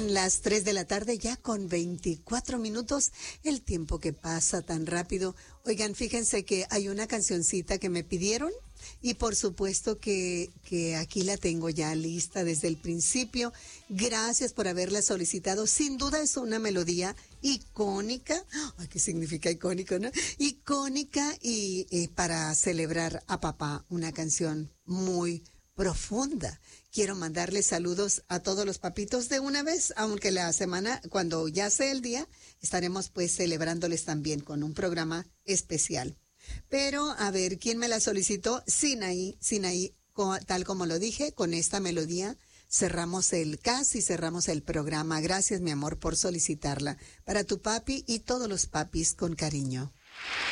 Las 3 de la tarde ya con 24 minutos, el tiempo que pasa tan rápido. Oigan, fíjense que hay una cancioncita que me pidieron y por supuesto que aquí la tengo ya lista desde el principio. Gracias por haberla solicitado. Sin duda es una melodía icónica. Ay, ¿qué significa icónico, no? Icónica y para celebrar a papá, una canción muy profunda. Quiero mandarles saludos a todos los papitos de una vez, aunque la semana, cuando ya sea el día, estaremos pues celebrándoles también con un programa especial. Pero a ver, ¿quién me la solicitó? Sinaí, tal como lo dije, con esta melodía cerramos el programa. Gracias, mi amor, por solicitarla. Para tu papi y todos los papis con cariño.